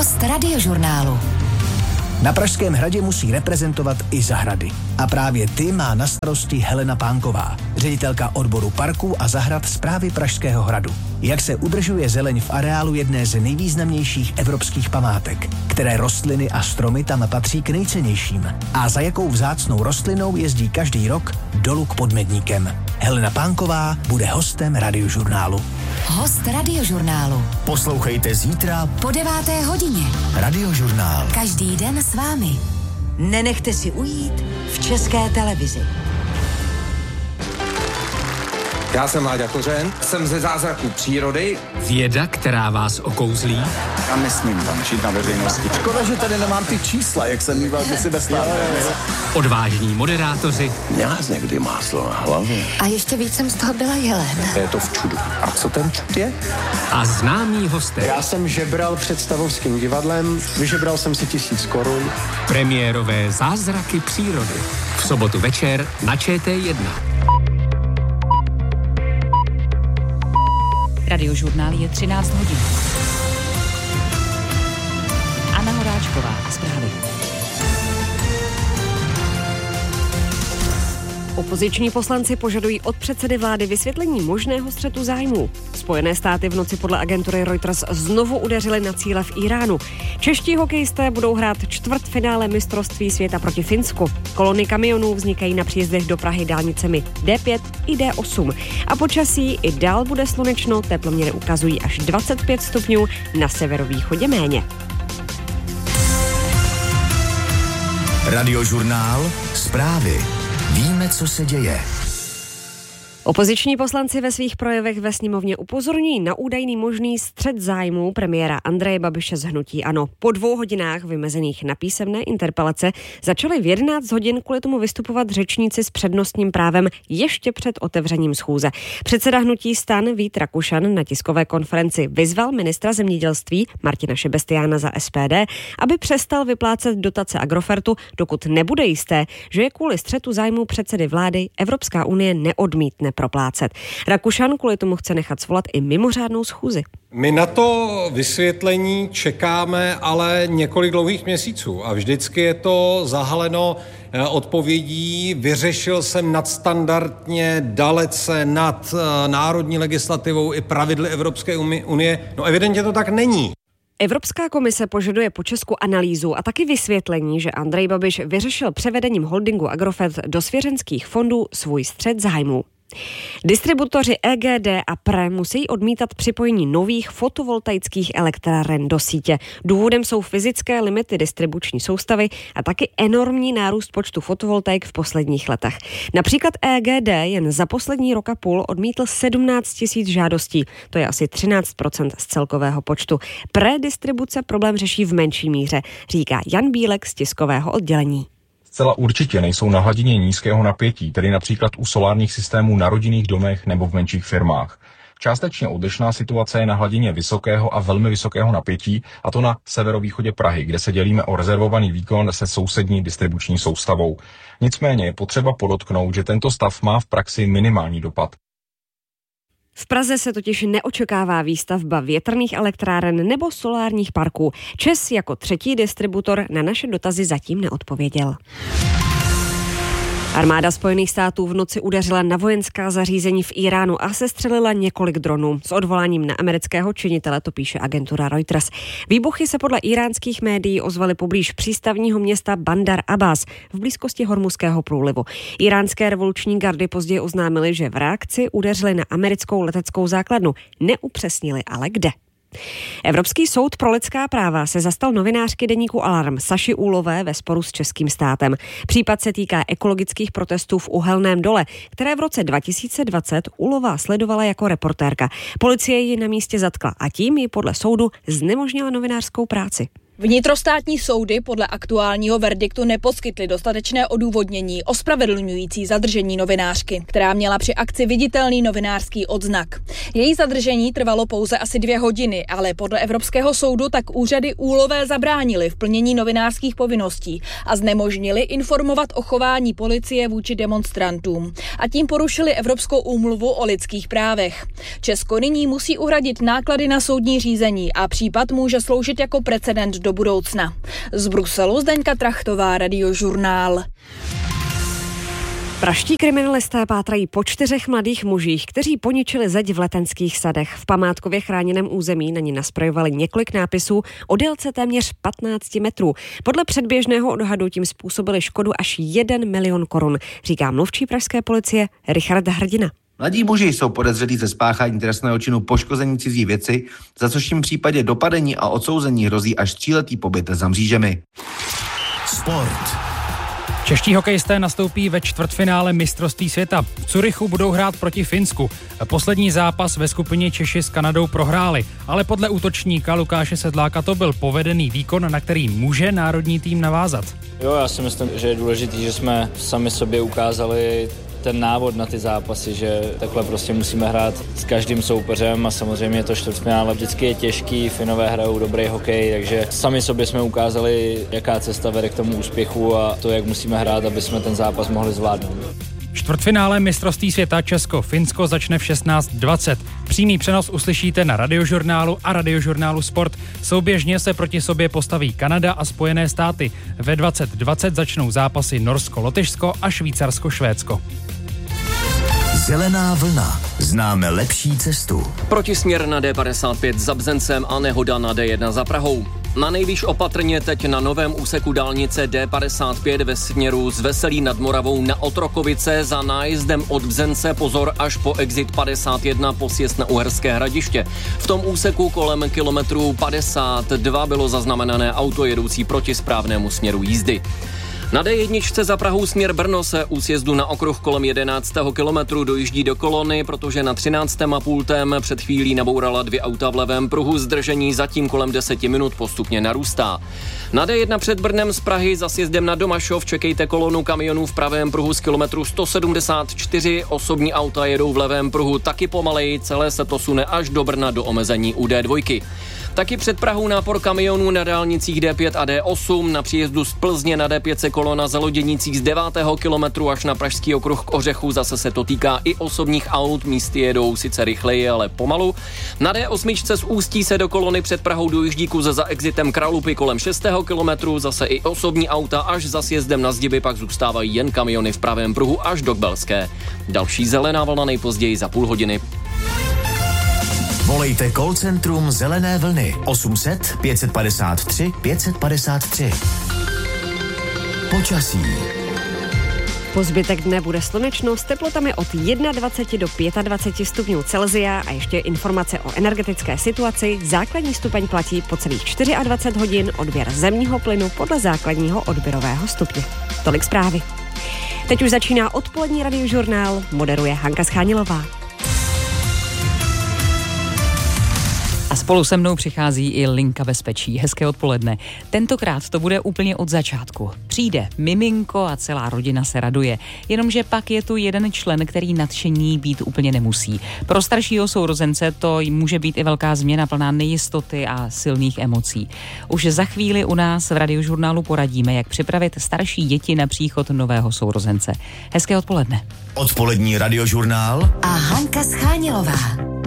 Host Radiožurnálu. Na Pražském hradě musí reprezentovat i zahrady. A právě ty má na starosti Helena Pánková, ředitelka odboru parků a zahrad Správy Pražského hradu. Jak se udržuje zeleň v areálu jedné z nejvýznamnějších evropských památek, které rostliny a stromy tam patří k nejcennějším. A za jakou vzácnou rostlinou jezdí každý rok dolů k Podmedníkem. Helena Pánková bude hostem Radiožurnálu. Host Radiožurnálu. Poslouchejte zítra Po 9. hodině. Radiožurnál. Každý den s vámi. Nenechte si ujít v České televizi. Já jsem Láďa Kořen, jsem ze Zázraků přírody. Věda, která vás okouzlí. Já nesmím tančit na veřejnosti. Škoda, že tady nemám ty čísla, jak jsem mýval kdysi bez stále. Odvážní moderátoři. Měla jsi někdy máslo na hlavě. A ještě víc jsem z toho byla jelen. Je to v čudu. A co ten čud je? A známí hosté. Já jsem žebral před Stavovským divadlem, vyžebral jsem si 1000 korun. Premiérové Zázraky přírody. V sobotu večer na ČT1. Radiožurnál je 13 hodin. Anna Horáčková a zprávy. Opoziční poslanci požadují od předsedy vlády vysvětlení možného střetu zájmů. Spojené státy v noci podle agentury Reuters znovu udeřily na cíle v Iránu. Čeští hokejisté budou hrát čtvrtfinále mistrovství světa proti Finsku. Kolony kamionů vznikají na příjezdech do Prahy dálnicemi D5 i D8. A počasí i dál bude slunečno, teploměry ukazují až 25 stupňů, na severovýchodě méně. Radiožurnál. Zprávy. Víme, co se děje. Opoziční poslanci ve svých projevech ve sněmovně upozorňují na údajný možný střet zájmů premiéra Andreje Babiše z hnutí ANO. Po 2 hodinách vymezených na písemné interpelace začali v 11 hodin kvůli tomu vystupovat řečníci s přednostním právem ještě před otevřením schůze. Předseda hnutí STAN Vít Rakušan na tiskové konferenci vyzval ministra zemědělství Martina Šebestiána za SPD, aby přestal vyplácet dotace Agrofertu, dokud nebude jisté, že je kvůli střetu zájmů předsedy vlády Evropská unie neodmítne proplácet. Rakušan kvůli tomu chce nechat svolat i mimořádnou schůzi. My na to vysvětlení čekáme ale několik dlouhých měsíců a vždycky je to zahaleno odpovědí. Vyřešil jsem nadstandardně, dalece nad národní legislativou i pravidly Evropské unie. No evidentně to tak není. Evropská komise požaduje po Česku analýzu a taky vysvětlení, že Andrej Babiš vyřešil převedením holdingu Agrofert do svěřenských fondů svůj střet zájmů. Distributoři EGD a PRE musí odmítat připojení nových fotovoltaických elektráren do sítě. Důvodem jsou fyzické limity distribuční soustavy a taky enormní nárůst počtu fotovoltaik v posledních letech. Například EGD jen za poslední rok a půl odmítl 17 000 žádostí. To je asi 13% z celkového počtu. PRE distribuce problém řeší v menší míře, říká Jan Bílek z tiskového oddělení. Zcela určitě nejsou na hladině nízkého napětí, tedy například u solárních systémů na rodinných domech nebo v menších firmách. Částečně odlišná situace je na hladině vysokého a velmi vysokého napětí, a to na severovýchodě Prahy, kde se dělíme o rezervovaný výkon se sousední distribuční soustavou. Nicméně je potřeba podotknout, že tento stav má v praxi minimální dopad. V Praze se totiž neočekává výstavba větrných elektráren nebo solárních parků. ČEZ jako třetí distributor na naše dotazy zatím neodpověděl. Armáda Spojených států v noci udeřila na vojenská zařízení v Iránu a sestřelila několik dronů. S odvoláním na amerického činitele, to píše agentura Reuters. Výbuchy se podle iránských médií ozvaly poblíž přístavního města Bandar Abbas v blízkosti Hormuzského průlivu. Iránské revoluční gardy později oznámily, že v reakci udeřili na americkou leteckou základnu. Neupřesnili ale kde. Evropský soud pro lidská práva se zastal novinářky deníku Alarm Saši Úlové ve sporu s českým státem. Případ se týká ekologických protestů v Uhelném dole, které v roce 2020 Úlová sledovala jako reportérka. Policie ji na místě zatkla a tím ji podle soudu znemožnila novinářskou práci. Vnitrostátní soudy podle aktuálního verdiktu neposkytly dostatečné odůvodnění ospravedlňující zadržení novinářky, která měla při akci viditelný novinářský odznak. Její zadržení trvalo pouze asi 2 hodiny, ale podle Evropského soudu tak úřady úlové zabránily v plnění novinářských povinností a znemožnili informovat o chování policie vůči demonstrantům. A tím porušili Evropskou úmluvu o lidských právech. Česko nyní musí uhradit náklady na soudní řízení a případ může sloužit jako precedent do budoucna. Z Bruselu Zdeňka Trachtová, Radiožurnál. Praští kriminalisté pátrají po 4 mladých mužích, kteří poničili zeď v Letenských sadech. V památkově chráněném území na ní nasprojovali několik nápisů o délce téměř 15 metrů. Podle předběžného odhadu tím způsobili škodu až 1 milion korun, říká mluvčí pražské policie Richard Hrdina. Mladí muži jsou podezřelí ze spáchání trestného činu poškození cizí věci, za což jim v případě dopadení a odsouzení hrozí až 3letý pobyt za mřížemi. Sport. Čeští hokejisté nastoupí ve čtvrtfinále mistrovství světa. V Curychu budou hrát proti Finsku. Poslední zápas ve skupině Češi s Kanadou prohráli, ale podle útočníka Lukáše Sedláka to byl povedený výkon, na který může národní tým navázat. Jo, já si myslím, že je důležité, že jsme sami sobě ukázali ten návod na ty zápasy, že takhle prostě musíme hrát s každým soupeřem a samozřejmě to čtvrtfinále vždycky je těžký, Finové hrajou dobrý hokej, takže sami sobě jsme ukázali, jaká cesta vede k tomu úspěchu a to, jak musíme hrát, aby jsme ten zápas mohli zvládnout. Čtvrtfinále mistrovství světa Česko-Finsko začne v 16:20. Přímý přenos uslyšíte na Radiožurnálu a Radiožurnálu Sport. Souběžně se proti sobě postaví Kanada a Spojené státy. Ve 20:20 začnou zápasy Norsko-Lotyšsko a Švýcarsko-Švédsko. Zelená vlna. Známe lepší cestu. Protisměr na D55 za Bzencem a nehoda na D1 za Prahou. Na nejvýš opatrně teď na novém úseku dálnice D55 ve směru z Veselí nad Moravou na Otrokovice za nájezdem od Bzence pozor až po exit 51 po sjezd na Uherské Hradiště. V tom úseku kolem kilometru 52 bylo zaznamenané auto jedoucí proti správnému směru jízdy. Na D1 za Prahou směr Brno se u sjezdu na okruh kolem 11. kilometru dojíždí do kolony, protože na 13. a pultem před chvílí nabourala 2 auta v levém pruhu, zdržení zatím kolem 10 minut postupně narůstá. Na D1 před Brnem z Prahy za sjezdem na Domašov čekejte kolonu kamionů v pravém pruhu z kilometru 174, osobní auta jedou v levém pruhu taky pomaleji, celé se to sune až do Brna do omezení u D2. Taky před Prahou nápor kamionů na dálnicích D5 a D8, na příjezdu z Plzně na D5 se kolona za Loděnicích z 9. kilometru až na pražský okruh k Ořechu, zase se to týká i osobních aut, místy jedou sice rychleji, ale pomalu. Na D8 z Ústí se do kolony před Prahou dojíždí kuze za exitem Kralupy kolem 6. kilometru, zase i osobní auta, až za sjezdem na Zdiby pak zůstávají jen kamiony v pravém pruhu až do Kbelské. Další zelená vlna nejpozději za půl hodiny. Volejte call centrum Zelené vlny 800 553 553. Počasí. Po zbytek dne bude slenečno s teplotami od 21 do 25 stupňů Celsia a ještě informace o energetické situaci. Základní stupeň platí po celých 24 hodin, odběr zemního plynu podle základního odběrového stupně. Tolik zprávy. Teď už začíná odpolední Radiožurnál, moderuje Hanka Schánilová. A spolu se mnou přichází i Linka bezpečí. Hezké odpoledne. Tentokrát to bude úplně od začátku. Přijde miminko a celá rodina se raduje. Jenomže pak je tu jeden člen, který nadšení být úplně nemusí. Pro staršího sourozence to může být i velká změna plná nejistoty a silných emocí. Už za chvíli u nás v Radiožurnálu poradíme, jak připravit starší děti na příchod nového sourozence. Hezké odpoledne. Odpolední Radiožurnál a Hanka Schánilová.